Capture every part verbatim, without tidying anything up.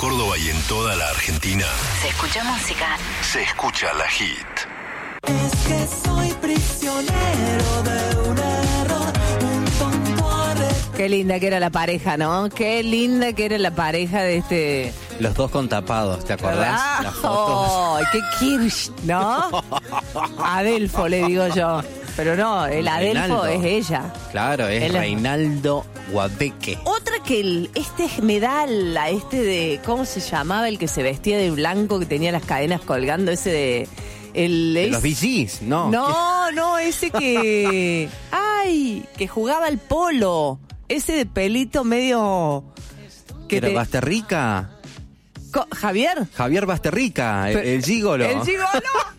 Córdoba y en toda la Argentina. Se escucha música. Se escucha La Hit. Es que soy prisionero de un error, un tonto arre- Qué linda que era la pareja, ¿no? Qué linda que era la pareja de este... Los dos con tapados, ¿te acordás? Ah, Las fotos. oh, qué Kirsch, ¿no? Adelfo le digo yo. Pero no, el Adelfo Reinaldo. es ella. Claro, es Él es- Reinaldo Guabeque. Otra que el, este medal, a este de, ¿cómo se llamaba? El que se vestía de blanco, que tenía las cadenas colgando, ese de... El, De es- los Bee Gees, ¿no? No, no, ese que... ¡Ay! Que jugaba al polo. Ese de pelito medio... ¿Que era te- Basterrica? Co- ¿Javier? Javier Basterrica, el, Pero- el gigolo. El gigolo.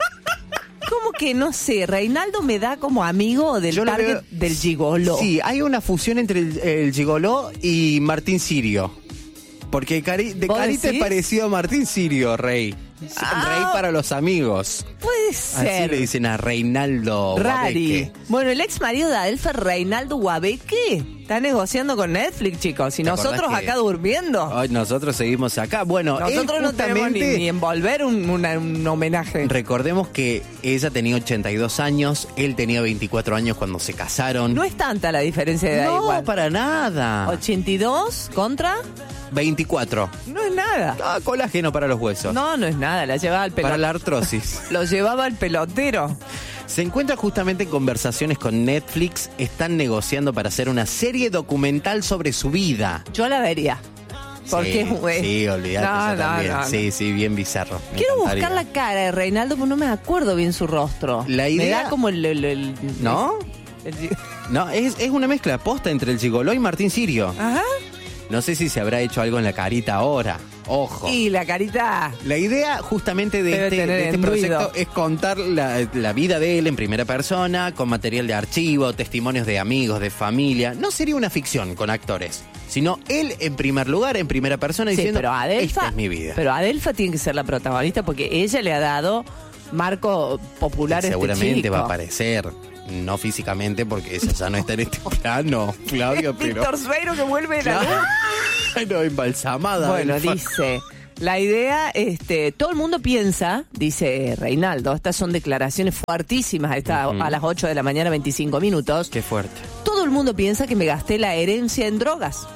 ¿Cómo que no sé? Reinaldo me da como amigo del Yo lo target veo- del gigolo. Sí, hay una fusión entre el, el gigoló y Martín Sirio. Porque cari de ¿Vos carita es decís? parecido a Martín Sirio, Rey. Ah. Rey para los amigos. Puede Así ser. le dicen a Reinaldo Rari. Guabeque. Bueno, el ex marido de Adelfa, Reinaldo Guabeque, está negociando con Netflix, chicos. Y ¿Te nosotros acordás que- acá durmiendo. Hoy nosotros seguimos acá. Bueno, Nosotros él no tenemos ni, justamente- ni envolver un, una- un homenaje. Recordemos que ella tenía ochenta y dos años, él tenía veinticuatro años cuando se casaron. No es tanta la diferencia de edad No, igual. para nada. ochenta y dos contra... veinticuatro. No es nada. Ah, colágeno para los huesos. No, no es nada. La llevaba al Para pelotero. la artrosis. Lo llevaba al pelotero. Se encuentra justamente en conversaciones con Netflix. Están negociando para hacer una serie documental sobre su vida. Yo la vería. Porque sí, güey. sí, olvídate No, yo no, también. no, no. Sí, sí, bien bizarro. Me Quiero encantaría. buscar la cara de Reinaldo, porque no me acuerdo bien su rostro. La Me idea- da como el... el- el- ¿No? el- No, es, es una mezcla posta entre el gigoló y Martín Sirio. Ajá. No sé si se habrá hecho algo en la carita ahora. Ojo. Y la carita... La idea justamente de Debe este, tener de este enduido. proyecto es contar la, la vida de él en primera persona, con material de archivo, testimonios de amigos, de familia. No sería una ficción con actores, sino él en primer lugar, en primera persona, Sí, diciendo, pero Adelfa... esta es mi vida. Pero Adelfa tiene que ser la protagonista porque ella le ha dado marco popular a este Seguramente chico. va a aparecer, no físicamente, porque ella ya no está en este plano, Claudio, pero... Víctor Sueiro que vuelve de la luz. Claro, embalsamada. Bueno, Adelfa. dice, la idea, este, todo el mundo piensa, dice Reinaldo, estas son declaraciones fuertísimas, está Ujú. a las ocho de la mañana, veinticinco minutos. Qué fuerte. Todo el mundo piensa que me gasté la herencia en drogas.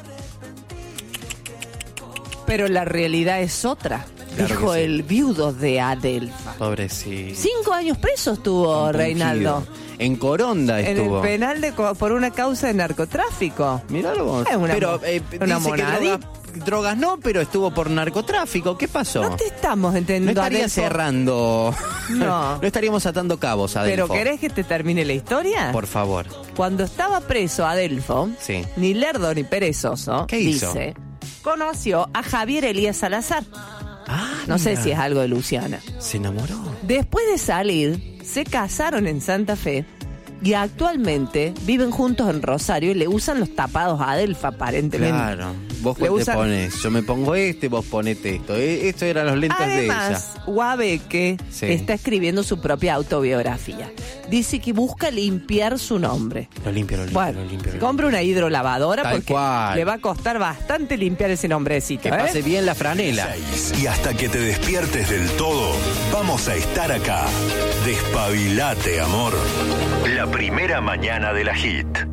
Pero la realidad es otra, Claro dijo que sí. el viudo de Adelfa. Pobrecito. Cinco años preso estuvo Compungido. Reinaldo. En Coronda En estuvo. el penal de co- por una causa de narcotráfico. Miralo vos. Es una pero mo- eh, una dice que monadita. drogas, drogas no, pero estuvo por narcotráfico. ¿Qué pasó? No te estamos No entendiendo, estaría Adelfo. cerrando. No. No estaríamos atando cabos, ¿Pero Adelfo. querés que te termine la historia? Por favor. Cuando estaba preso Adelfo, Sí. ni lerdo ni perezoso, ¿Qué hizo? dice, conoció a Javier Elías Salazar. Ah, No sé mira. si es algo de Luciana. Se enamoró. Después de salir, se casaron en Santa Fe y actualmente viven juntos en Rosario y le usan los tapados a Adelfa, aparentemente. Claro. Vos Le cuál te usan- pones. Yo me pongo este, vos ponete esto. Eh, Estos eran los lentes de ella. Además, Guabeque Sí. está escribiendo su propia autobiografía. Dice que busca limpiar su nombre. Lo limpio, lo limpio, Bueno, lo limpio. lo compra una hidrolavadora Tal porque cual. le va a costar bastante limpiar ese nombrecito. Que ¿eh? pase bien la franela. Y hasta que te despiertes del todo, vamos a estar acá. Despabilate, amor. La primera mañana de la Hit.